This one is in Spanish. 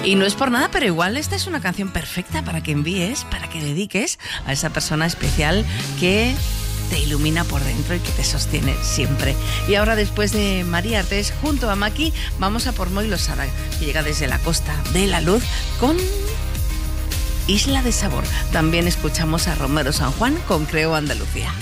Y no es por nada, pero igual esta es una canción perfecta para que envíes, para que dediques a esa persona especial que te ilumina por dentro y que te sostiene siempre. Y ahora, después de María Artés junto a Maki, vamos a por Moilo Sada, que llega desde la Costa de la Luz con Isla de Sabor. También escuchamos a Romero San Juan con Creo Andalucía.